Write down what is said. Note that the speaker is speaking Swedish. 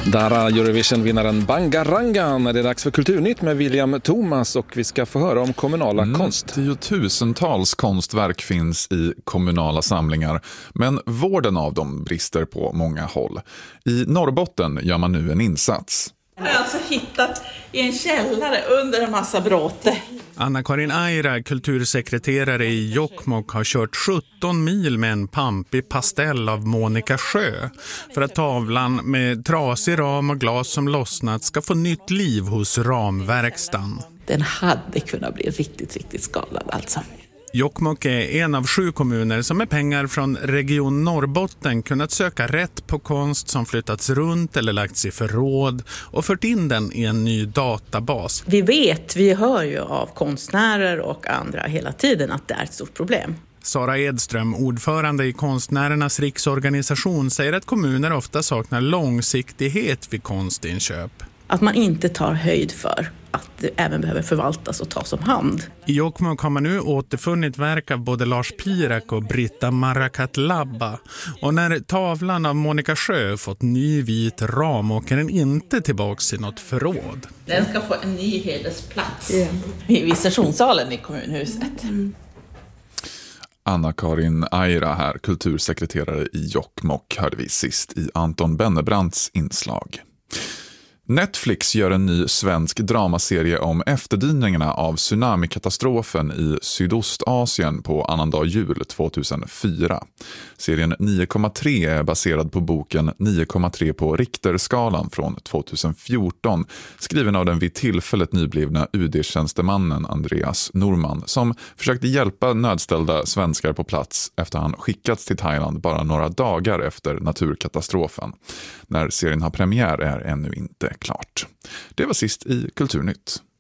Där Eurovision-vinnaren Bangarangan. Det är dags för Kulturnytt med William Thomas och vi ska få höra om kommunala konst. Tiotusentals konstverk finns i kommunala samlingar, men vården av dem brister på många håll. I Norrbotten gör man nu en insats. Jag har alltså hittat i en källare under en massa bråte. Anna-Karin Aira, kultursekreterare i Jokkmokk, har kört 17 mil med en pampig pastell av Monica Sjö för att tavlan med trasig ram och glas som lossnat ska få nytt liv hos ramverkstan. Den hade kunnat bli riktigt skadad alltså. Jokkmokk är en av 7 kommuner som med pengar från Region Norrbotten kunnat söka rätt på konst som flyttats runt eller lagts i förråd och fört in den i en ny databas. Vi hör ju av konstnärer och andra hela tiden att det är ett stort problem. Sara Edström, ordförande i Konstnärernas riksorganisation, säger att kommuner ofta saknar långsiktighet vid konstinköp. Att man inte tar höjd för att det även behöver förvaltas och tas om hand. I Jokkmokk har man nu återfunnit verk av både Lars Pirak och Britta Marakatlabba. Och när tavlan av Monica Sjö fått ny vit ram åker den inte tillbaks i något förråd. Den ska få en ny hedersplats i visitationssalen i kommunhuset. Anna-Karin Aira här, kultursekreterare i Jokkmokk, hörde vi sist i Anton Bennebrandts inslag. Netflix gör en ny svensk dramaserie om efterdyningarna av tsunamikatastrofen i Sydostasien på annandag jul 2004. Serien 9,3 är baserad på boken 9,3 på Richterskalan från 2014, skriven av den vid tillfället nyblivna UD-tjänstemannen Andreas Norman, som försökte hjälpa nödställda svenskar på plats efter han skickats till Thailand bara några dagar efter naturkatastrofen. När serien har premiär är ännu inte klart. Det var sist i Kulturnytt.